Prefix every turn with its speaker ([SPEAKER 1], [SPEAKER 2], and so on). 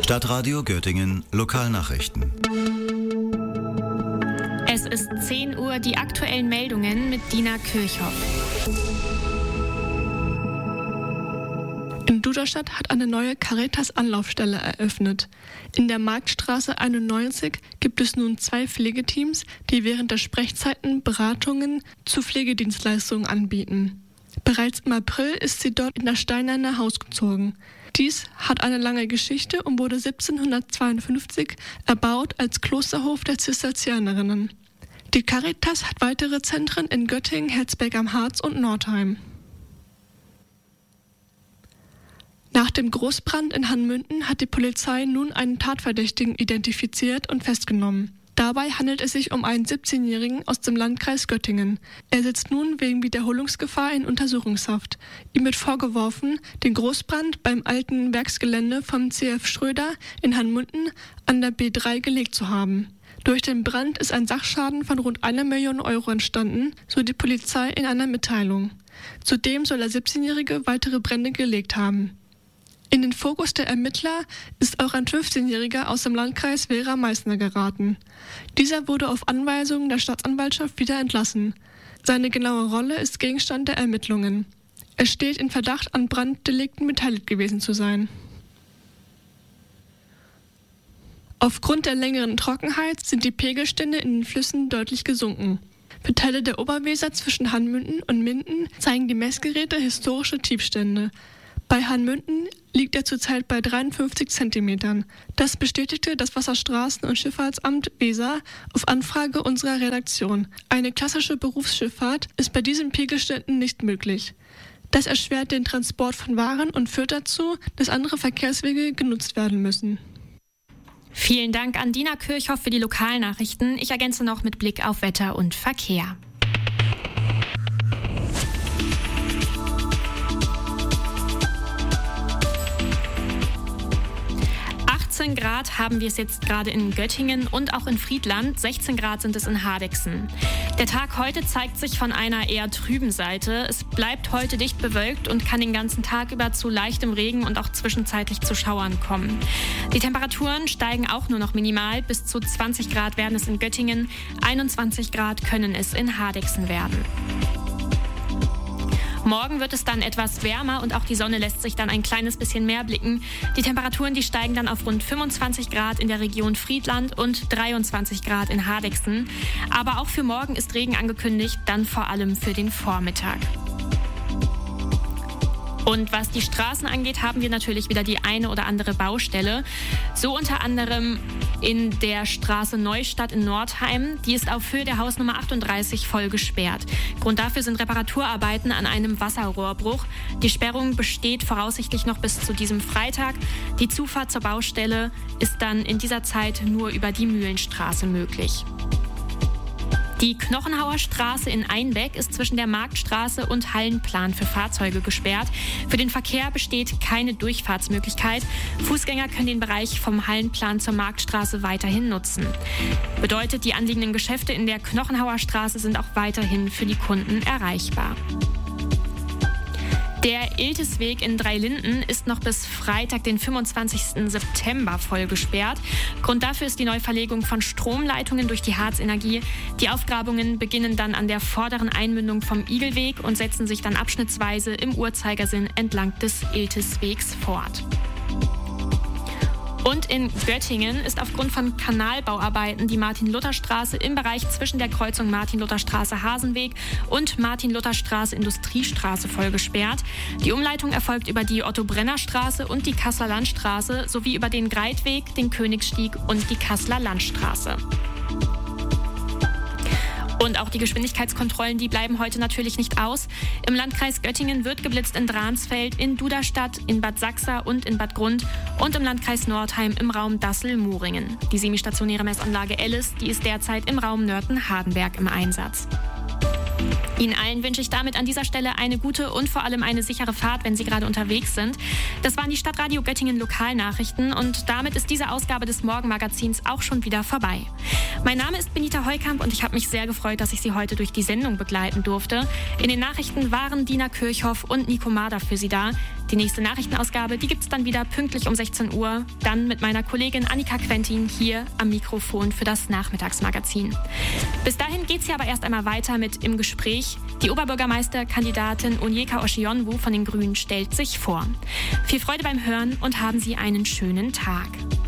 [SPEAKER 1] Stadtradio Göttingen Lokalnachrichten.
[SPEAKER 2] Es ist 10 Uhr, die aktuellen Meldungen mit Dina Kirchhoff.
[SPEAKER 3] In Duderstadt hat eine neue Caritas-Anlaufstelle eröffnet. In der Marktstraße 91 gibt es nun 2 Pflegeteams, die während der Sprechzeiten Beratungen zu Pflegedienstleistungen anbieten. Bereits im April ist sie dort in das Steinerne Haus gezogen. Dies hat eine lange Geschichte und wurde 1752 erbaut als Klosterhof der Zisterzienerinnen. Die Caritas hat weitere Zentren in Göttingen, Herzberg am Harz und Nordheim. Nach dem Großbrand in Hanmünden hat die Polizei nun einen Tatverdächtigen identifiziert und festgenommen. Dabei handelt es sich um einen 17-Jährigen aus dem Landkreis Göttingen. Er sitzt nun wegen Wiederholungsgefahr in Untersuchungshaft. Ihm wird vorgeworfen, den Großbrand beim alten Werksgelände vom CF Schröder in Hanmünden an der B3 gelegt zu haben. Durch den Brand ist ein Sachschaden von rund 1 Million Euro entstanden, so die Polizei in einer Mitteilung. Zudem soll der 17-Jährige weitere Brände gelegt haben. In den Fokus der Ermittler ist auch ein 15-Jähriger aus dem Landkreis Vera Meißner geraten. Dieser wurde auf Anweisung der Staatsanwaltschaft wieder entlassen. Seine genaue Rolle ist Gegenstand der Ermittlungen. Er steht in Verdacht, an Branddelikten beteiligt gewesen zu sein. Aufgrund der längeren Trockenheit sind die Pegelstände in den Flüssen deutlich gesunken. Für Teile der Oberweser zwischen Hanmünden und Minden zeigen die Messgeräte historische Tiefstände. Bei Hanmünden liegt er zurzeit bei 53 Zentimetern. Das bestätigte das Wasserstraßen- und Schifffahrtsamt Weser auf Anfrage unserer Redaktion. Eine klassische Berufsschifffahrt ist bei diesen Pegelständen nicht möglich. Das erschwert den Transport von Waren und führt dazu, dass andere Verkehrswege genutzt werden müssen.
[SPEAKER 2] Vielen Dank an Dina Kirchhoff für die Lokalnachrichten. Ich ergänze noch mit Blick auf Wetter und Verkehr. 18 Grad haben wir es jetzt gerade in Göttingen und auch in Friedland. 16 Grad sind es in Hardegsen. Der Tag heute zeigt sich von einer eher trüben Seite. Es bleibt heute dicht bewölkt und kann den ganzen Tag über zu leichtem Regen und auch zwischenzeitlich zu Schauern kommen. Die Temperaturen steigen auch nur noch minimal. Bis zu 20 Grad werden es in Göttingen. 21 Grad können es in Hardegsen werden. Morgen wird es dann etwas wärmer und auch die Sonne lässt sich dann ein kleines bisschen mehr blicken. Die Temperaturen, die steigen dann auf rund 25 Grad in der Region Friedland und 23 Grad in Hardegsen. Aber auch für morgen ist Regen angekündigt, dann vor allem für den Vormittag. Und was die Straßen angeht, haben wir natürlich wieder die eine oder andere Baustelle. So unter anderem in der Straße Neustadt in Nordheim. Die ist auf Höhe der Hausnummer 38 voll gesperrt. Grund dafür sind Reparaturarbeiten an einem Wasserrohrbruch. Die Sperrung besteht voraussichtlich noch bis zu diesem Freitag. Die Zufahrt zur Baustelle ist dann in dieser Zeit nur über die Mühlenstraße möglich. Die Knochenhauer Straße in Einbeck ist zwischen der Marktstraße und Hallenplan für Fahrzeuge gesperrt. Für den Verkehr besteht keine Durchfahrtsmöglichkeit. Fußgänger können den Bereich vom Hallenplan zur Marktstraße weiterhin nutzen. Bedeutet, die anliegenden Geschäfte in der Knochenhauer Straße sind auch weiterhin für die Kunden erreichbar. Der Iltesweg in Dreilinden ist noch bis Freitag, den 25. September, voll gesperrt. Grund dafür ist die Neuverlegung von Stromleitungen durch die Harzenergie. Die Aufgrabungen beginnen dann an der vorderen Einmündung vom Igelweg und setzen sich dann abschnittsweise im Uhrzeigersinn entlang des Ilteswegs fort. Und in Göttingen ist aufgrund von Kanalbauarbeiten die Martin-Luther-Straße im Bereich zwischen der Kreuzung Martin-Luther-Straße-Hasenweg und Martin-Luther-Straße-Industriestraße voll gesperrt. Die Umleitung erfolgt über die Otto-Brenner-Straße und die Kasseler Landstraße sowie über den Greitweg, den Königsstieg und die Kasseler Landstraße. Und auch die Geschwindigkeitskontrollen, die bleiben heute natürlich nicht aus. Im Landkreis Göttingen wird geblitzt in Dransfeld, in Duderstadt, in Bad Sachsa und in Bad Grund und im Landkreis Nordheim im Raum Dassel-Moringen. Die semistationäre Messanlage Ellis, die ist derzeit im Raum Nörten-Hardenberg im Einsatz. Ihnen allen wünsche ich damit an dieser Stelle eine gute und vor allem eine sichere Fahrt, wenn Sie gerade unterwegs sind. Das waren die Stadtradio Göttingen Lokalnachrichten und damit ist diese Ausgabe des Morgenmagazins auch schon wieder vorbei. Mein Name ist Benita Heukamp und ich habe mich sehr gefreut, dass ich Sie heute durch die Sendung begleiten durfte. In den Nachrichten waren Dina Kirchhoff und Nico Mader für Sie da. Die nächste Nachrichtenausgabe, die gibt es dann wieder pünktlich um 16 Uhr, dann mit meiner Kollegin Annika Quentin hier am Mikrofon für das Nachmittagsmagazin. Bis dahin geht es ja aber erst einmal weiter mit Im Gespräch. Die Oberbürgermeisterkandidatin Onyeka Oshionwu von den Grünen stellt sich vor. Viel Freude beim Hören und haben Sie einen schönen Tag.